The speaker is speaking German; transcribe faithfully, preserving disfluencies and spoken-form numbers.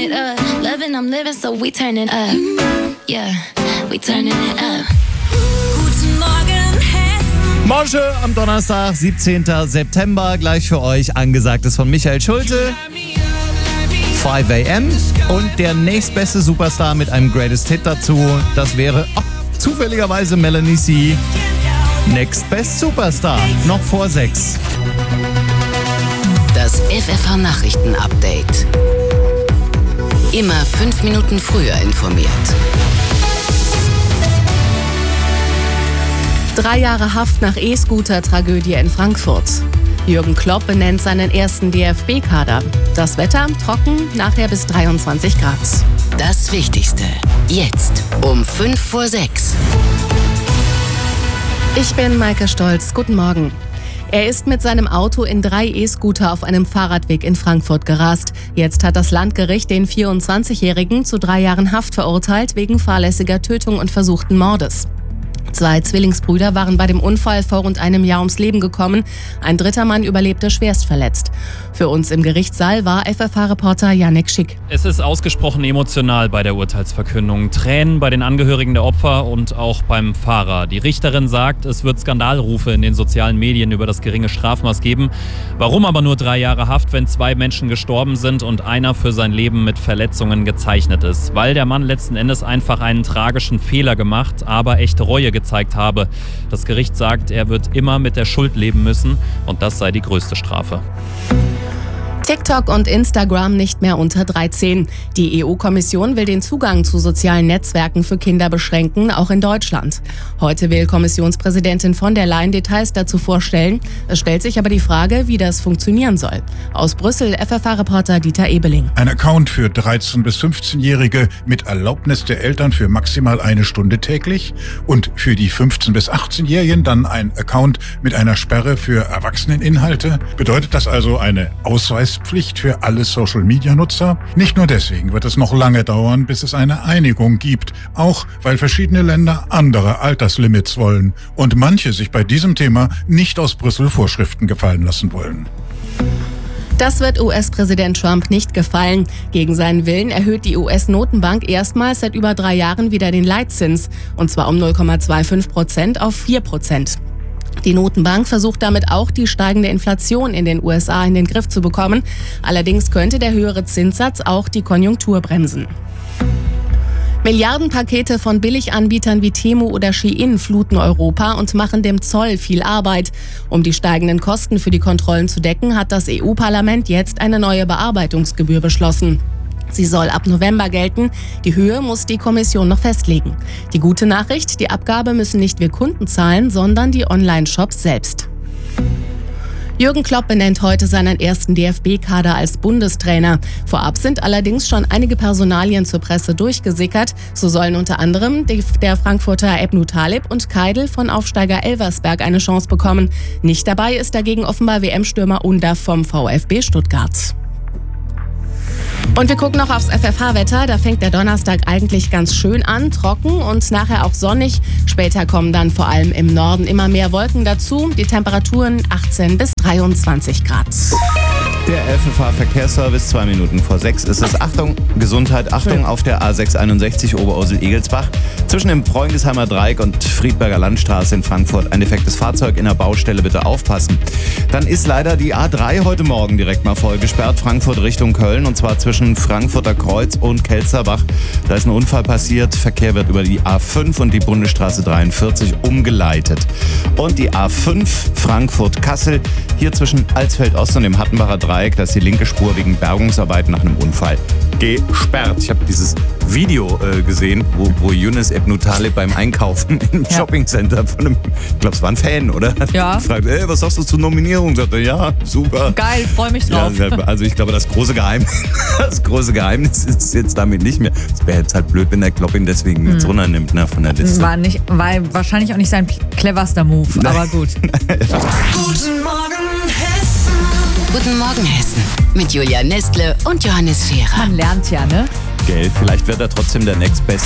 it up. Loving, I'm living, so we turning up. Yeah, we turning it up. Guten Morgen, Hessen. Morgen am Donnerstag, siebzehnten September. Gleich für euch angesagt ist von Michael Schulte. fünf a.m. Und der nächstbeste Superstar mit einem Greatest Hit dazu, das wäre oh, zufälligerweise Melanie C. Next Best Superstar, noch vor sechs. Das F F H-Nachrichten-Update. Immer fünf Minuten früher informiert. Drei Jahre Haft nach E-Scooter-Tragödie in Frankfurt. Jürgen Klopp benennt seinen ersten D F B-Kader. Das Wetter trocken, nachher bis dreiundzwanzig Grad. Das Wichtigste jetzt um fünf vor sechs. Ich bin Maike Stolz. Guten Morgen. Er ist mit seinem Auto in drei E-Scooter auf einem Fahrradweg in Frankfurt gerast. Jetzt hat das Landgericht den vierundzwanzigjährigen zu drei Jahren Haft verurteilt wegen fahrlässiger Tötung und versuchten Mordes. Zwei Zwillingsbrüder waren bei dem Unfall vor rund einem Jahr ums Leben gekommen. Ein dritter Mann überlebte schwerst verletzt. Für uns im Gerichtssaal war F F H-Reporter Janek Schick. Es ist ausgesprochen emotional bei der Urteilsverkündung. Tränen bei den Angehörigen der Opfer und auch beim Fahrer. Die Richterin sagt, es wird Skandalrufe in den sozialen Medien über das geringe Strafmaß geben. Warum aber nur drei Jahre Haft, wenn zwei Menschen gestorben sind und einer für sein Leben mit Verletzungen gezeichnet ist? Weil der Mann letzten Endes einfach einen tragischen Fehler gemacht, aber echte Reue gezeigt habe. Das Gericht sagt, er wird immer mit der Schuld leben müssen und das sei die größte Strafe. TikTok und Instagram nicht mehr unter dreizehn. Die E U-Kommission will den Zugang zu sozialen Netzwerken für Kinder beschränken, auch in Deutschland. Heute will Kommissionspräsidentin von der Leyen Details dazu vorstellen. Es stellt sich aber die Frage, wie das funktionieren soll. Aus Brüssel F F H-Reporter Dieter Ebeling. Ein Account für dreizehn- bis fünfzehnjährige mit Erlaubnis der Eltern für maximal eine Stunde täglich und für die fünfzehn- bis achtzehnjährigen dann ein Account mit einer Sperre für Erwachseneninhalte. Bedeutet das also eine Ausweis Pflicht für alle Social-Media-Nutzer? Nicht nur deswegen wird es noch lange dauern, bis es eine Einigung gibt, auch weil verschiedene Länder andere Alterslimits wollen und manche sich bei diesem Thema nicht aus Brüssel Vorschriften gefallen lassen wollen. Das wird U S-Präsident Trump nicht gefallen. Gegen seinen Willen erhöht die U S-Notenbank erstmals seit über drei Jahren wieder den Leitzins, und zwar um null Komma fünfundzwanzig Prozent auf vier Prozent. Die Notenbank versucht damit auch, die steigende Inflation in den U S A in den Griff zu bekommen. Allerdings könnte der höhere Zinssatz auch die Konjunktur bremsen. Milliardenpakete von Billiganbietern wie Temu oder Shein fluten Europa und machen dem Zoll viel Arbeit. Um die steigenden Kosten für die Kontrollen zu decken, hat das E U-Parlament jetzt eine neue Bearbeitungsgebühr beschlossen. Sie soll ab November gelten. Die Höhe muss die Kommission noch festlegen. Die gute Nachricht, die Abgabe müssen nicht wir Kunden zahlen, sondern die Online-Shops selbst. Jürgen Klopp benennt heute seinen ersten D F B-Kader als Bundestrainer. Vorab sind allerdings schon einige Personalien zur Presse durchgesickert. So sollen unter anderem der Frankfurter Ebnu Talib und Keidel von Aufsteiger Elversberg eine Chance bekommen. Nicht dabei ist dagegen offenbar W M-Stürmer Undav vom VfB Stuttgart. Und wir gucken noch aufs F F H-Wetter. Da fängt der Donnerstag eigentlich ganz schön an, trocken und nachher auch sonnig. Später kommen dann vor allem im Norden immer mehr Wolken dazu. Die Temperaturen achtzehn bis dreiundzwanzig Grad. Der F F H-Verkehrsservice, zwei Minuten vor sechs ist es. Achtung, Gesundheit, Achtung auf der A sechs einundsechzig Oberursel-Egelsbach. Zwischen dem Freundesheimer Dreieck und Friedberger Landstraße in Frankfurt ein defektes Fahrzeug in der Baustelle, bitte aufpassen. Dann ist leider die A drei heute Morgen direkt mal voll gesperrt, Frankfurt Richtung Köln, und zwar zwischen Frankfurter Kreuz und Kelzerbach. Da ist ein Unfall passiert, Verkehr wird über die A fünf und die Bundesstraße dreiundvierzig umgeleitet. Und die A fünf Frankfurt-Kassel, hier zwischen Alsfeld-Ost und dem Hattenbacher Dreieck, da ist die linke Spur wegen Bergungsarbeiten nach einem Unfall gesperrt. Ich habe dieses Video äh, gesehen, wo, wo Yunus Ebnu Talib beim Einkaufen im ja. Shoppingcenter von einem, ich glaube, es war ein Fan, oder? Ja. Fragt, ey, was sagst du zur Nominierung? Sagt er, ja, super. Geil, freue mich drauf. Ja, also ich glaube, das große Geheimnis, das große Geheimnis ist jetzt damit nicht mehr. Es wäre jetzt halt blöd, wenn der Klopp ihn deswegen hm. jetzt runternimmt, ne, von der Liste. War, nicht, war wahrscheinlich auch nicht sein cleverster Move, Nein. aber gut. Guten Morgen, Hessen. Guten Morgen, Hessen. Mit Julia Nestle und Johannes Scherer. Man lernt ja, ne? Gell, vielleicht wird er trotzdem der Next Best